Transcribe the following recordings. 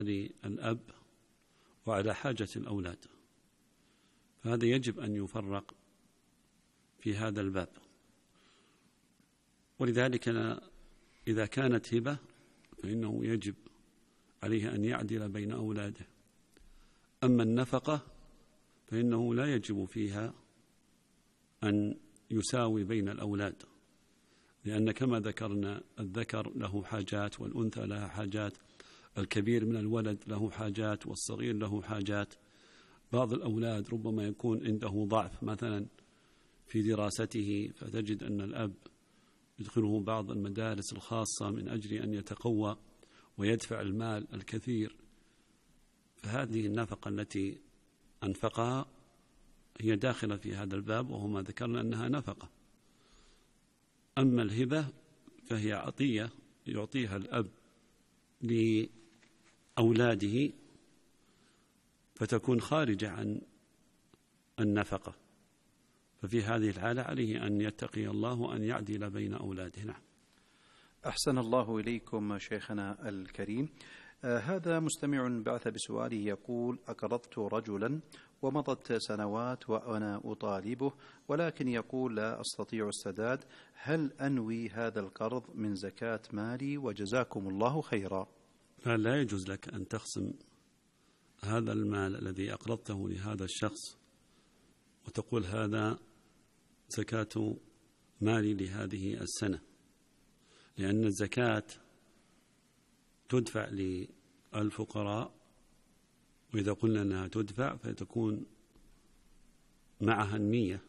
الأب وعلى حاجة الأولاد، فهذا يجب أن يفرق في هذا الباب. ولذلك إذا كانت هبة فإنه يجب عليه أن يعدل بين أولاده. أما النفقة فإنه لا يجب فيها أن يساوي بين الأولاد، لأن كما ذكرنا الذكر له حاجات والأنثى لها حاجات، الكبير من الولد له حاجات والصغير له حاجات. بعض الأولاد ربما يكون عنده ضعف مثلا في دراسته، فتجد أن الأب يدخله بعض المدارس الخاصة من أجل أن يتقوى ويدفع المال الكثير، فهذه النفقة التي أنفقها هي داخلة في هذا الباب، وهو ما ذكرنا أنها نفقة. أما الهبة فهي عطية يعطيها الأب لأولاده فتكون خارجة عن النفقة، ففي هذه الحالة عليه أن يتقي الله وأن يعدل بين أولاده. نعم. أحسن الله إليكم شيخنا الكريم. هذا مستمع بعث بسؤاله يقول: أقرضت رجلا ومضت سنوات وأنا أطالبه، ولكن يقول لا أستطيع السداد، هل أنوي هذا القرض من زكاة مالي؟ وجزاكم الله خيرا. لا يجوز لك أن تخصم هذا المال الذي أقرضته لهذا الشخص وتقول هذا زكاة مالي لهذه السنة، لأن الزكاة تدفع للفقراء، وإذا قلنا أنها تدفع فتكون معها النية،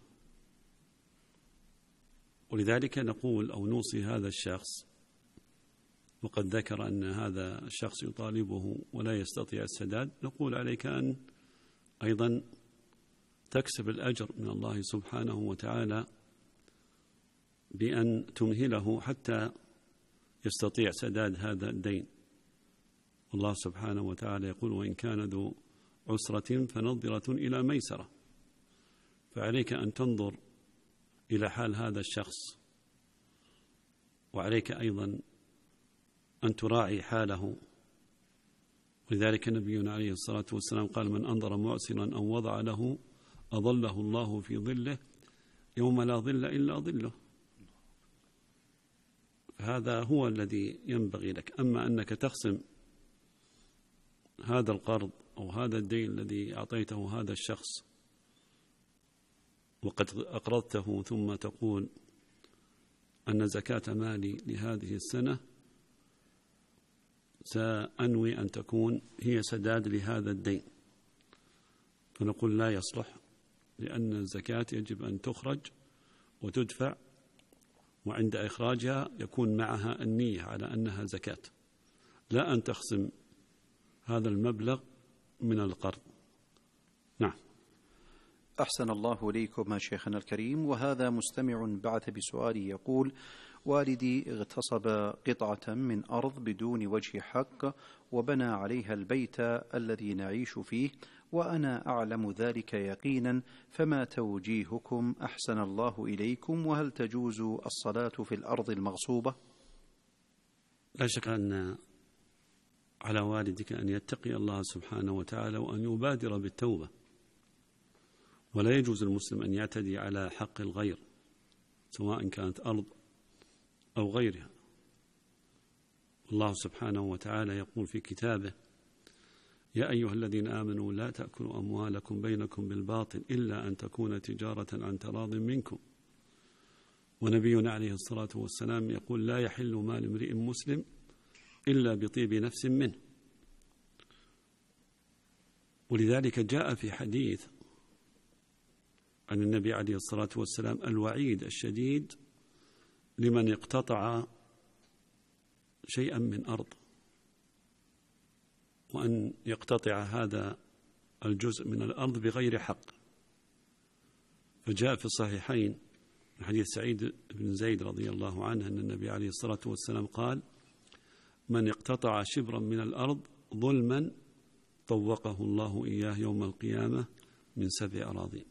ولذلك نقول أو نوصي هذا الشخص، وقد ذكر أن هذا الشخص يطالبه ولا يستطيع السداد، نقول عليك أن أيضا تكسب الأجر من الله سبحانه وتعالى بأن تمهله حتى يستطيع سداد هذا الدين. الله سبحانه وتعالى يقول: وإن كان ذو عسرة فنظرة إلى ميسرة. فعليك أن تنظر إلى حال هذا الشخص، وعليك أيضا أن تراعي حاله. ولذلك نبينا عليه الصلاة والسلام قال: من أنظر معسرا أو وضع له أظله الله في ظله يوم لا ظل إلا ظله. هذا هو الذي ينبغي لك. أما أنك تخصم هذا القرض أو هذا الدين الذي أعطيته هذا الشخص وقد أقرضته ثم تقول أن زكاة مالي لهذه السنة سأنوي أن تكون هي سداد لهذا الدين، فنقول لا يصلح، لأن الزكاة يجب أن تخرج وتدفع، وعند إخراجها يكون معها النية على أنها زكاة، لا أن تخصم هذا المبلغ من القرض. نعم. أحسن الله إليكم شيخنا الكريم. وهذا مستمع بعث بسؤال يقول: والدي اغتصب قطعة من أرض بدون وجه حق وبنى عليها البيت الذي نعيش فيه، وأنا أعلم ذلك يقينا، فما توجيهكم أحسن الله إليكم؟ وهل تجوز الصلاة في الأرض المغصوبة؟ لا شك أن على والدك أن يتقي الله سبحانه وتعالى وأن يبادر بالتوبة، ولا يجوز المسلم أن يعتدي على حق الغير سواء كانت أرض أو غيرها. الله سبحانه وتعالى يقول في كتابه: يا أيها الذين آمنوا لا تأكلوا أموالكم بينكم بالباطل إلا أن تكون تجارة عن تراض منكم. ونبينا عليه الصلاة والسلام يقول: لا يحل مال امرئ مسلم إلا بطيب نفس منه. ولذلك جاء في حديث عن النبي عليه الصلاة والسلام الوعيد الشديد لمن اقتطع شيئا من أرض، وأن يقتطع هذا الجزء من الأرض بغير حق. فجاء في الصحيحين من حديث سعيد بن زيد رضي الله عنه أن النبي عليه الصلاة والسلام قال: من اقتطع شبرا من الأرض ظلما طوقه الله إياه يوم القيامة من 7 أراضين.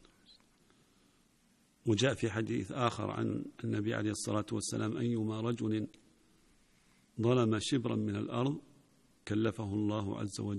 وجاء في حديث آخر عن النبي عليه الصلاة والسلام: أيما رجل ظلم شبرا من الأرض كلفه الله عز وجل